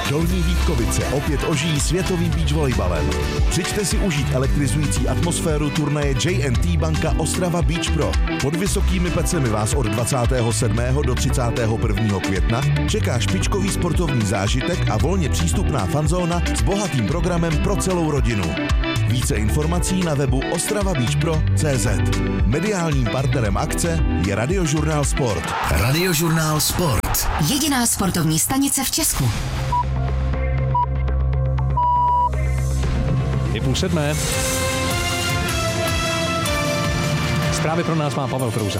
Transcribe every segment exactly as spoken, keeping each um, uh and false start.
Dolní Vítkovice opět ožijí světovým beach volejbalem. Přijďte si užít elektrizující atmosféru turnaje J and T Banka Ostrava Beach Pro. Pod vysokými pecemi vás od dvacátého sedmého do třicátého prvního května čeká špičkový sportovní zážitek a volně přístupná fanzóna s bohatým programem pro celou rodinu. Více informací na webu ostrava beach pro tečka cé zet. Mediálním partnerem akce je Radiožurnál Sport. Radiožurnál Sport. Jediná sportovní stanice v Česku. Je půl sedmé. Zprávy pro nás má Pavel Prouza.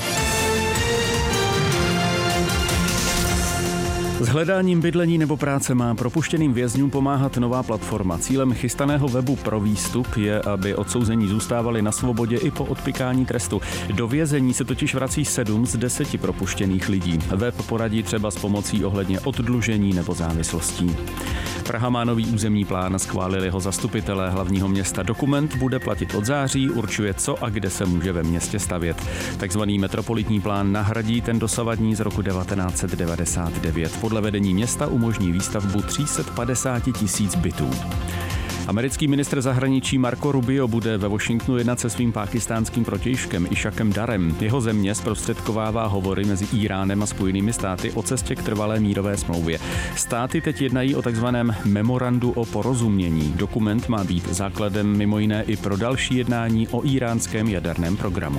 S hledáním bydlení nebo práce má propuštěným vězňům pomáhat nová platforma. Cílem chystaného webu Pro výstup je, aby odsouzení zůstávali na svobodě i po odpykání trestu. Do vězení se totiž vrací sedm z deseti propuštěných lidí. Web poradí třeba s pomocí ohledně oddlužení nebo závislostí. Praha má nový územní plán, schválili ho zastupitelé hlavního města. Dokument bude platit od září, určuje, co a kde se může ve městě stavět. Takzvaný metropolitní plán nahradí ten dosavadní z roku devatenáct set devadesát devět. Podle vedení města umožní výstavbu tři sta padesát tisíc bytů. Americký ministr zahraničí Marco Rubio bude ve Washingtonu jednat se svým pákistánským protějškem Ishakem Darem. Jeho země zprostředkovává hovory mezi Íránem a Spojenými státy o cestě k trvalé mírové smlouvě. Státy teď jednají o takzvaném memorandu o porozumění. Dokument má být základem mimo jiné i pro další jednání o íránském jaderném programu.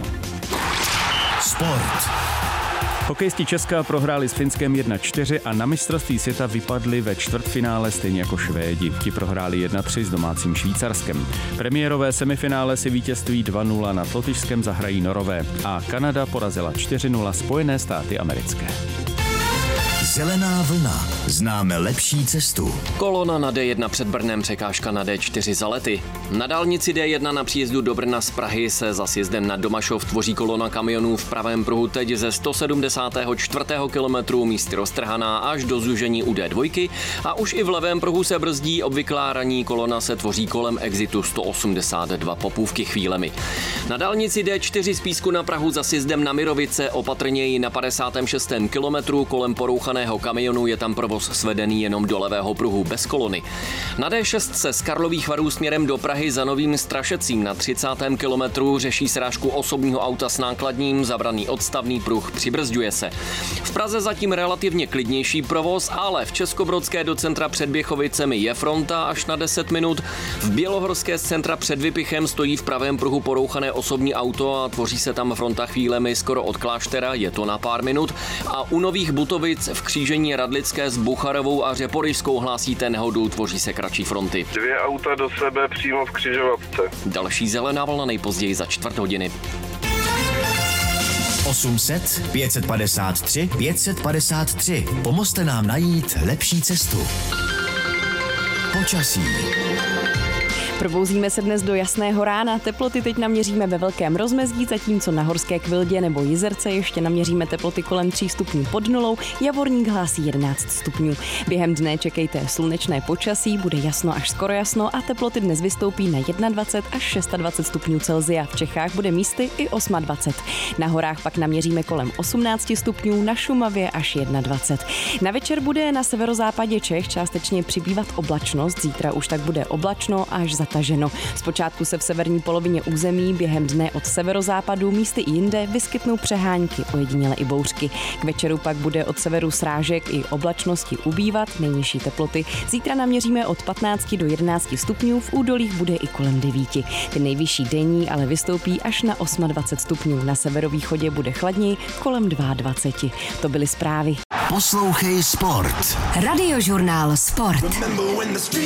Sport. Hokejisti Česka prohráli s Finskem jedna čtyři a na mistrovství světa vypadli ve čtvrtfinále stejně jako Švédi. Ti prohráli jedna tři s domácím Švýcarskem. Premiérové semifinále si vítězství dva nula nad Lotyšskem zahrají Norové a Kanada porazila čtyři nula Spojené státy americké. Zelená vlna. Známe lepší cestu. Kolona na D jedna před Brnem, překážka na D čtyři za Lety. Na dálnici D jedna na příjezdu do Brna z Prahy se za sjezdem na Domašov tvoří kolona kamionů v pravém pruhu teď ze sto sedmdesátého čtvrtého kilometru místy roztrhaná až do zúžení u D dva a už i v levém pruhu se brzdí, obvyklá ranní kolona se tvoří kolem exitu sto osmdesát dva Popůvky chvílemi. Na dálnici D čtyři z Písku na Prahu za sjezdem na Mirovice opatrněji na padesátém šestém kilometru kolem porouchaného kamionu je tam provoz svedený jenom do levého pruhu bez kolony. Na D šest se z Karlových Varů směrem do Prahy za Novým Strašecím na třicátém kilometru řeší srážku osobního auta s nákladním, zabraný odstavný pruh, přibrzďuje se. V Praze zatím relativně klidnější provoz, ale v Českobrodské do centra před Běchovicemi je fronta až na deset minut. V Bělohorské z centra před Vypichem stojí v pravém pruhu porouchané osobní auto a tvoří se tam fronta chvílemi skoro od Kláštera, je to na pár minut. A u Nových Butovic v křížení Radlické s Bucharovou a Řeporyžskou hlásíte nehodu, tvoří se kratší fronty. Dvě auta do sebe přímo v křižovatce. Další zelená vlna nejpozději za čtvrt hodiny. osm set pět set padesát tři pět set padesát tři. Pomozte nám najít lepší cestu. Počasí. Probouzíme se dnes do jasného rána, teploty teď naměříme ve velkém rozmezí, zatímco na Horské Kvildě nebo Jizerce ještě naměříme teploty kolem tří stupňů pod nulou, Javorník hlásí jedenáct stupňů. Během dne čekejte slunečné počasí, bude jasno až skoro jasno a teploty dnes vystoupí na dvacet jedna až dvacet šest stupňů Celsia. V Čechách bude místy i dvacet osm. Na horách pak naměříme kolem osmnáct stupňů, na Šumavě až dvacet jedna. Na večer bude na severozápadě Čech částečně přibývat oblačnost, zítra už tak bude oblačno až zataženo. Zpočátku se v severní polovině území během dne od severozápadu místy i jinde vyskytnou přehánky, ojediněle i bouřky. K večeru pak bude od severu srážek i oblačnosti ubývat, nejnižší teploty. Zítra naměříme od patnácti do jedenácti stupňů, v údolích bude i kolem devíti. Ty nejvyšší denní ale vystoupí až na dvacet osm stupňů. Na severovýchodě bude chladněji kolem dvacet dva. To byly zprávy. Poslouchej Sport. Radiožurnál Sport.